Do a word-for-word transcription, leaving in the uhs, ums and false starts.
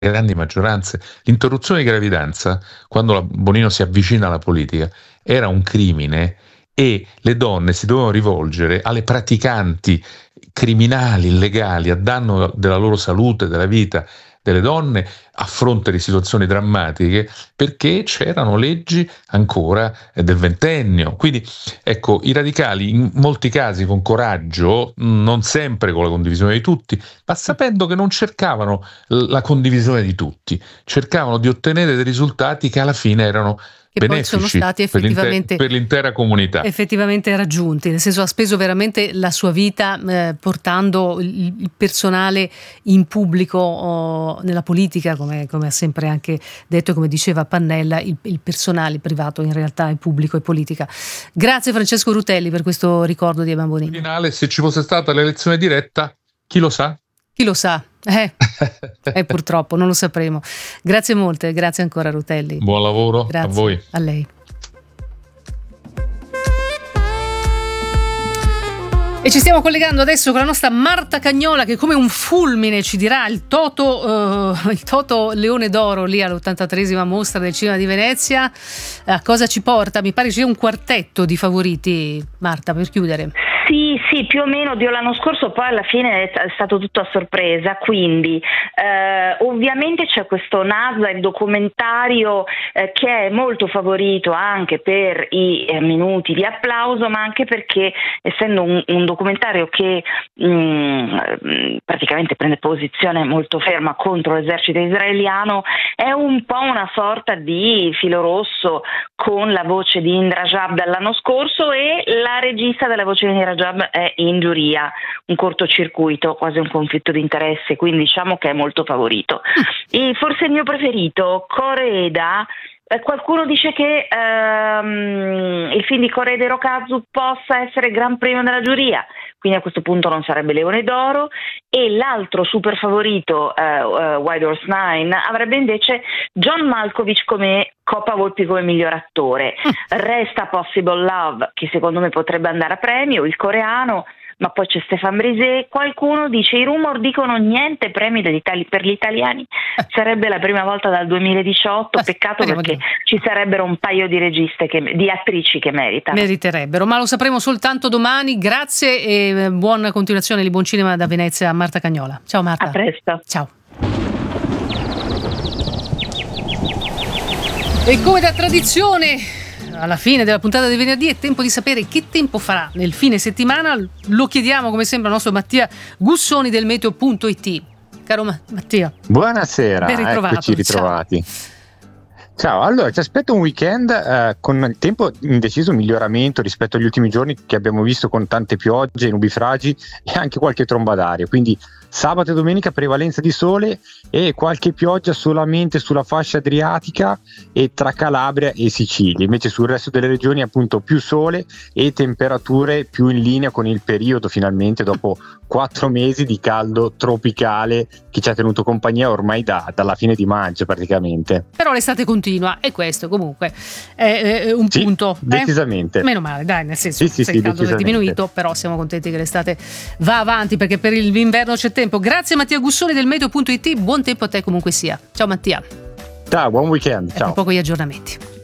grandi maggioranze. L'interruzione di gravidanza, quando la Bonino si avvicina alla politica, era un crimine e le donne si dovevano rivolgere alle praticanti criminali, illegali, a danno della loro salute, della vita delle donne, a fronte di situazioni drammatiche, perché c'erano leggi ancora del ventennio. Quindi ecco, i radicali in molti casi con coraggio, non sempre con la condivisione di tutti, ma sapendo che non cercavano la condivisione di tutti, cercavano di ottenere dei risultati che alla fine erano che poi sono stati effettivamente per, l'intera, per l'intera comunità effettivamente raggiunti, nel senso ha speso veramente la sua vita eh, portando il, il personale in pubblico oh, nella politica, come, come ha sempre anche detto, come diceva Pannella, il, il personale privato in realtà è pubblico e politica. Grazie Francesco Rutelli per questo ricordo di Evan Bonino. Finale, se ci fosse stata l'elezione diretta, chi lo sa? Chi lo sa? Eh, eh, purtroppo non lo sapremo. Grazie molte, grazie ancora Rutelli. Buon lavoro. Grazie. A voi. A lei. E ci stiamo collegando adesso con la nostra Marta Cagnola, che come un fulmine ci dirà il Toto, uh, il Toto Leone d'Oro lì all'ottantatreesima mostra del cinema di Venezia. A cosa ci porta? Mi pare ci sia un quartetto di favoriti, Marta, per chiudere. Sì, sì, più o meno Dio l'anno scorso, poi alla fine è stato tutto a sorpresa, quindi eh, ovviamente c'è questo NASA, il documentario eh, che è molto favorito anche per i eh, minuti di applauso, ma anche perché essendo un, un documentario che mh, praticamente prende posizione molto ferma contro l'esercito israeliano, è un po' una sorta di filo rosso con la voce di Indra Jab dall'anno scorso, e la regista della voce di Indra Jab è in giuria, un cortocircuito, quasi un conflitto di interesse, quindi diciamo che è molto favorito. E forse il mio preferito, Koreeda. Qualcuno dice che ehm, il film di Koreeda Hirokazu possa essere gran premio della giuria, quindi a questo punto non sarebbe Leone d'Oro, e l'altro super favorito, uh, uh, Wild Horse Nine, avrebbe invece John Malkovich come Coppa Volpi come miglior attore. Resta Possible Love, che secondo me potrebbe andare a premio, il coreano, ma poi c'è Stéphane Brisé. Qualcuno dice, i rumor dicono niente premi per gli italiani, sarebbe la prima volta dal duemiladiciotto, peccato perché ci sarebbero un paio di registe, che, di attrici che meritano. Meriterebbero, ma lo sapremo soltanto domani. Grazie e buona continuazione di buon cinema da Venezia a Marta Cagnola. Ciao Marta. A presto. Ciao. E come da tradizione, alla fine della puntata di venerdì è tempo di sapere che tempo farà nel fine settimana. Lo chiediamo come sempre al nostro Mattia Gussoni del meteo punto it. Caro Ma- Mattia. Buonasera, ben ritrovato. Eccoci ritrovati. Ciao. Ciao, allora ci aspetta un weekend eh, con il tempo in deciso miglioramento rispetto agli ultimi giorni che abbiamo visto, con tante piogge, nubifragi e anche qualche tromba d'aria, quindi sabato e domenica prevalenza di sole e qualche pioggia solamente sulla fascia adriatica e tra Calabria e Sicilia. Invece sul resto delle regioni appunto più sole e temperature più in linea con il periodo, finalmente dopo quattro mesi di caldo tropicale che ci ha tenuto compagnia ormai da, dalla fine di maggio praticamente. Però l'estate continua e questo comunque è, è un sì, punto. Decisamente. Eh? Meno male, dai, nel senso sì, sì, se sì, il caldo è diminuito, però siamo contenti che l'estate va avanti perché per l'inverno c'è tempo. Grazie Mattia Gussoni del meteo punto it, buon tempo a te comunque sia. Ciao Mattia. Ciao, buon weekend. E ciao. tra poco gli aggiornamenti.